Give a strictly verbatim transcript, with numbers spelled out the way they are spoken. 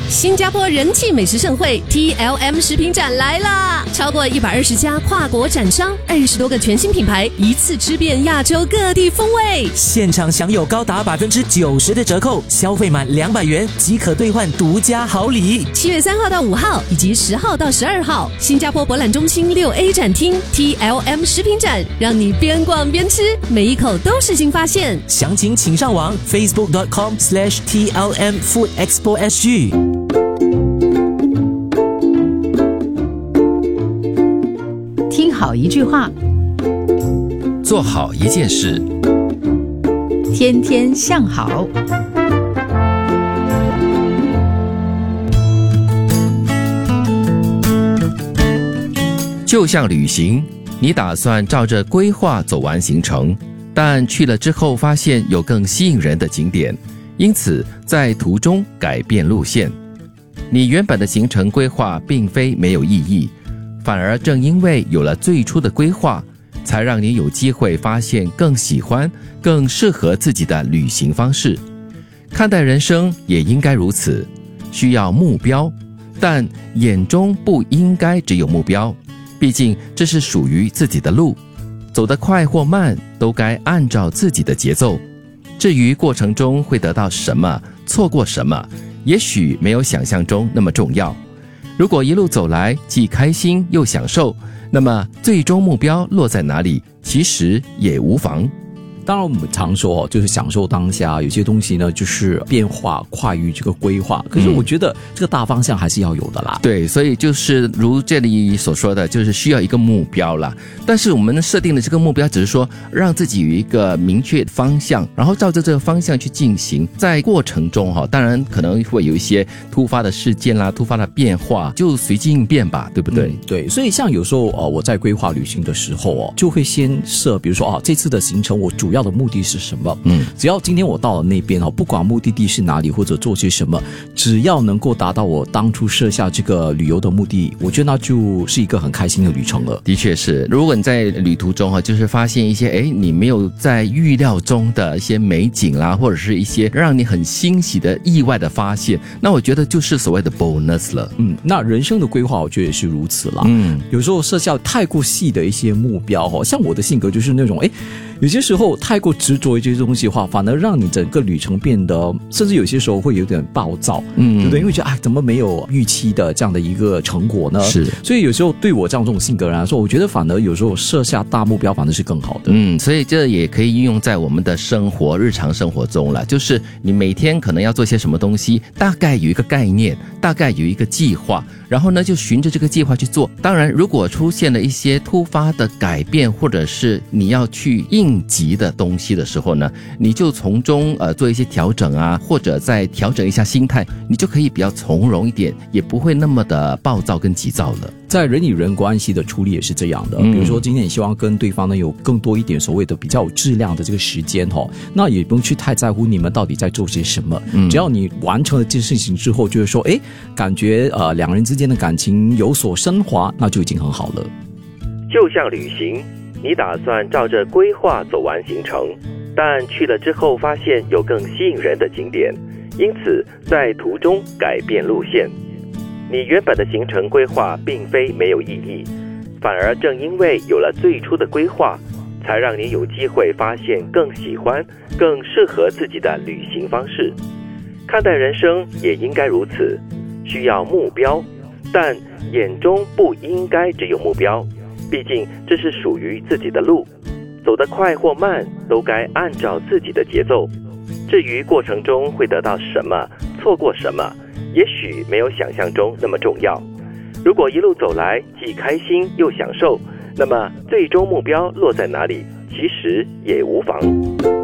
新加坡人气美食盛会 T L M 食品展来啦！超过一百二十家跨国展商，二十多个全新品牌，一次吃遍亚洲各地风味。 现场享有高达百分之九十的折扣，消费满两百元即可兑换独家好礼。 七月三号到五号以及十号到十二号，新加坡博览中心六 A 展厅 T L M 食品展，让你边逛边吃，每一口都是新发现。 详情请上网 facebook dot com slash T L M Food Expo S G。 听好一句话， 做好一件事， 天天向好。 就像旅行，你打算照着规划走完行程，但去了之后发现有更吸引人的景点，因此在途中改变路线。你原本的行程规划并非没有意义，反而正因为有了最初的规划，才让你有机会发现更喜欢、更适合自己的旅行方式。看待人生也应该如此，需要目标，但眼中不应该只有目标，毕竟这是属于自己的路，走得快或慢都该按照自己的节奏。至于过程中会得到什么，错过什么，也许没有想象中那么重要。如果一路走来既开心又享受，那么最终目标落在哪里，其实也无妨。 当然我们常说就是享受当下，有些东西呢就是变化快于这个规划，可是我觉得这个大方向还是要有的啦。 对，所以就是如这里所说的，就是需要一个目标啦。但是我们设定的这个目标只是说让自己有一个明确方向，然后照着这个方向去进行。在过程中当然可能会有一些突发的事件啦，突发的变化，就随机应变吧，对不对？ 嗯、对，所以像有时候、呃、我在规划旅行的时候哦，就会先设比如说啊，这次的行程我主要的目的是什么？嗯，只要今天我到了那边，不管目的地是哪里或者做些什么，只要能够达到我当初设下这个旅游的目的，我觉得那就是一个很开心的旅程了。 的确是，如果你在旅途中就是发现一些诶你没有在预料中的一些美景啦，或者是一些让你很欣喜的意外的发现，那我觉得就是所谓的 bonus 了。 嗯，那人生的规划我觉得也是如此啦。嗯，有时候设下太过细的一些目标，像我的性格就是那种诶有些时候太过执着于这些东西的话，反而让你整个旅程变得，甚至有些时候会有点暴躁，嗯，对不对？因为觉得哎，怎么没有预期的这样的一个成果呢？ 是， 所以有时候对我这样这种性格人来说，我觉得反而有时候设下大目标反而是更好的。 嗯，所以这也可以应用在我们的生活、日常生活中了。就是你每天可能要做些什么东西，大概有一个概念，大概有一个计划，然后呢就循着这个计划去做。当然，如果出现了一些突发的改变，或者是你要去应应急的东西的时候呢，你就从中呃做一些调整啊，或者再调整一下心态，你就可以比较从容一点，也不会那么的暴躁跟急躁了。 在人与人关系的处理也是这样的，比如说今天你希望跟对方呢有更多一点所谓的比较有质量的这个时间哦，那也不用去太在乎你们到底在做些什么，嗯、只要你完成了这件事情之后，就是说哎，感觉呃两人之间的感情有所升华，那就已经很好了。 就像旅行，你打算照着规划走完行程，但去了之后发现有更吸引人的景点，因此在途中改变路线。你原本的行程规划并非没有意义，反而正因为有了最初的规划，才让你有机会发现更喜欢、更适合自己的旅行方式。看待人生也应该如此，需要目标，但眼中不应该只有目标，毕竟这是属于自己的路，走得快或慢都该按照自己的节奏。至于过程中会得到什么，错过什么，也许没有想象中那么重要。如果一路走来既开心又享受，那么最终目标落在哪里，其实也无妨。